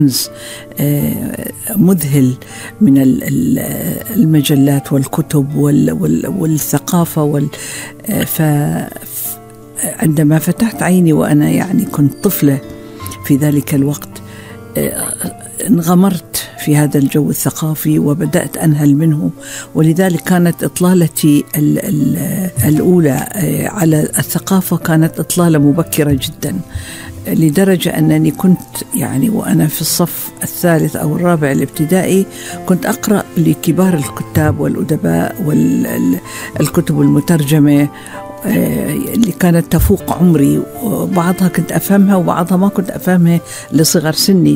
مذهل من المجلات والكتب والثقافة فعندما فتحت عيني وأنا يعني كنت طفلة في ذلك الوقت، انغمرت في هذا الجو الثقافي وبدأت أنهل منه، ولذلك كانت إطلالتي الأولى على الثقافة كانت إطلالة مبكرة جدا، لدرجة أنني كنت يعني وأنا في الصف الثالث أو الرابع الابتدائي كنت أقرأ لكبار الكتاب والأدباء والكتب المترجمة اللي كانت تفوق عمري، وبعضها كنت أفهمها وبعضها ما كنت أفهمها لصغر سني.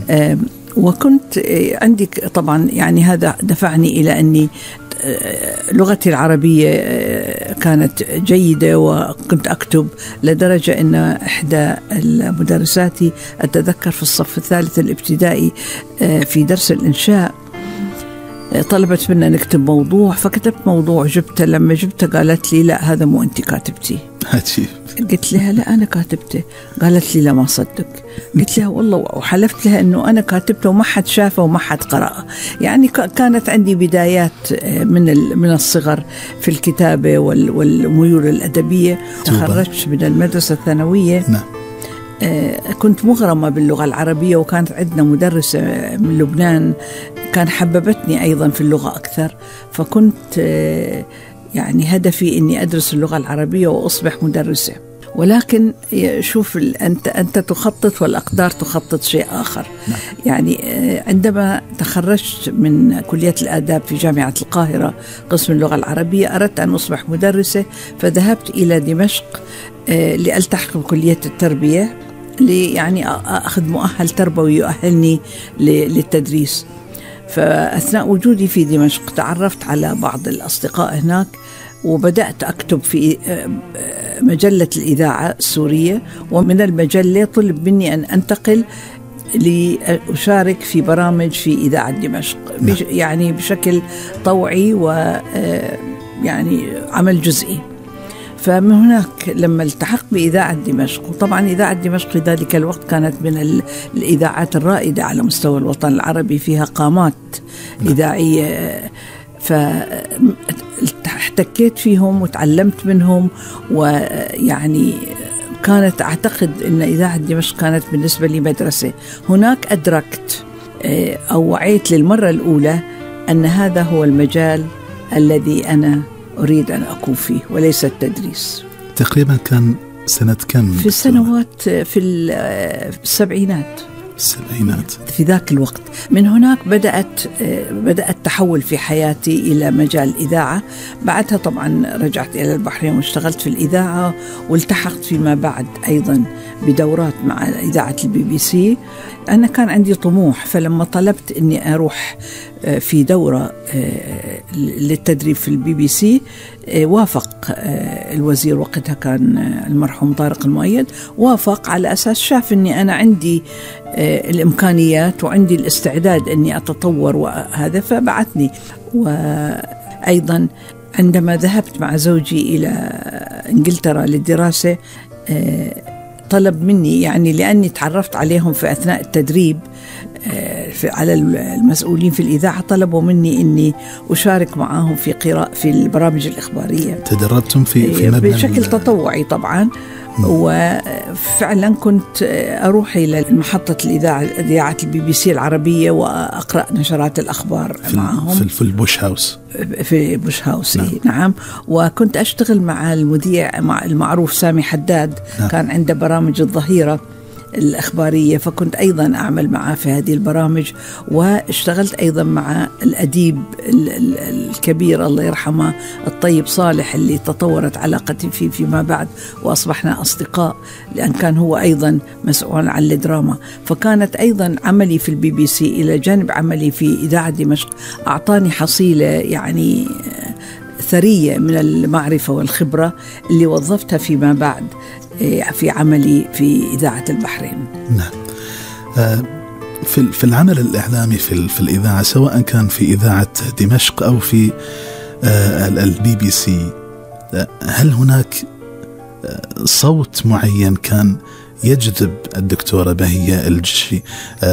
وكنت عندي طبعا يعني هذا دفعني إلى أني لغتي العربية كانت جيدة وكنت أكتب، لدرجة أن إحدى المدرساتي أتذكر في الصف الثالث الابتدائي في درس الإنشاء طلبت منا نكتب موضوع، فكتبت موضوع جبته، لما جبته قالت لي لا هذا مو أنت كاتبتي. قلت لها لا أنا كاتبته. قالت لي لا ما صدق. قلت لها والله، وحلفت لها أنه أنا كاتبته وما حد شافه وما حد قرأه. يعني كانت عندي بدايات من الصغر في الكتابة والميول الأدبية. تخرجت من المدرسة الثانوية. كنت مغرمة باللغة العربية، وكانت عندنا مدرسة من لبنان كان حببتني أيضا في اللغة أكثر، فكنت يعني هدفي أني أدرس اللغة العربية وأصبح مدرسة. ولكن شوف أنت تخطط والأقدار تخطط شيء آخر. يعني عندما تخرجت من كلية الآداب في جامعة القاهرة قسم اللغة العربية أردت أن أصبح مدرسة، فذهبت إلى دمشق لألتحق بكلية التربية يعني أخذ مؤهل تربوي يؤهلني للتدريس. فأثناء وجودي في دمشق تعرفت على بعض الأصدقاء هناك، وبدأت أكتب في مجلة الإذاعة السورية، ومن المجلة طلب مني أن أنتقل لأشارك في برامج في إذاعة دمشق يعني بشكل طوعي ويعني عمل جزئي. فمن هناك لما التحق بإذاعة دمشق، وطبعا إذاعة دمشق في ذلك الوقت كانت من الإذاعات الرائدة على مستوى الوطن العربي، فيها قامات إذاعية، فاحتكيت فيهم وتعلمت منهم. ويعني كانت أعتقد أن إذاعة دمشق كانت بالنسبة لي مدرسة. هناك أدركت أو وعيت للمرة الأولى أن هذا هو المجال الذي أنا أريد أن أكون فيه وليس التدريس. تقريبا كان سنة كم؟ في السنوات في السبعينات في ذاك الوقت. من هناك بدأ التحول في حياتي إلى مجال الإذاعة. بعدها طبعا رجعت إلى البحرين واشتغلت في الإذاعة، والتحقت فيما بعد أيضا بدورات مع إذاعة BBC. أنا كان عندي طموح، فلما طلبت أني أروح في دورة للتدريب في BBC وافق الوزير وقتها كان المرحوم طارق المؤيد، وافق على أساس شاف أني أنا عندي الإمكانيات وعندي الاستعداد أني أتطور وهذا، فبعثني. وأيضا عندما ذهبت مع زوجي إلى إنجلترا للدراسة طلب مني، يعني لأني تعرفت عليهم في أثناء التدريب على المسؤولين في الإذاعة، طلبوا مني إني أشارك معهم في البرامج الإخبارية. تدربتم في مبنى بشكل تطوعي طبعا. وفعلا كنت أروح إلى محطة إذاعة BBC العربية وأقرأ نشرات الأخبار معهم في البوش هاوس. في بوش هاوس. نعم. وكنت أشتغل مع المذيع المعروف سامي حداد. كان عنده برامج الظهيرة الإخبارية، فكنت أيضا أعمل معه في هذه البرامج. واشتغلت أيضا مع الأديب الكبير الله يرحمه الطيب صالح، اللي تطورت علاقتي فيما بعد وأصبحنا أصدقاء، لأن كان هو أيضا مسؤول عن الدراما. فكانت أيضا عملي في BBC إلى جانب عملي في إذاعة دمشق أعطاني حصيلة يعني ثرية من المعرفة والخبرة اللي وظفتها فيما بعد في عملي في إذاعة البحرين. نعم. في العمل الإعلامي في الإذاعة، سواء كان في إذاعة دمشق أو في BBC، هل هناك صوت معين كان يجذب الدكتورة بهية الجشري